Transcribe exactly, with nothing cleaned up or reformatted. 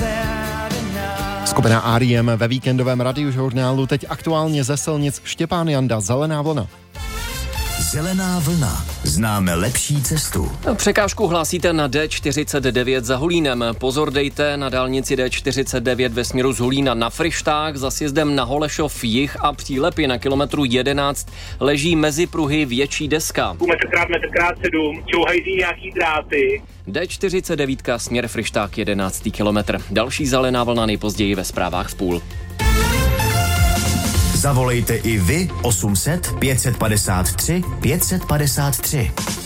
Skupina R E M ve víkendovém radiožurnálu teď aktuálně ze silnic. Štěpán Janda, Zelená vlna. Zelená vlna. Známe lepší cestu. Překážku hlásíte na D čtyřicet devět za Hulínem. Pozor dejte na dálnici D čtyřicet devět ve směru z Hulína na Fryšták. Za sjezdem na Holešov jih a Přílepy na kilometru jedenáct leží mezi pruhy větší deska. Metr krát metr krát sedm, čouhají nějaký dráty. D čtyřicet devět směr Fryšták jedenáctý kilometr. Další Zelená vlna nejpozději ve zprávách v půl. Zavolejte i vy osm set pět set padesát tři pět set padesát tři.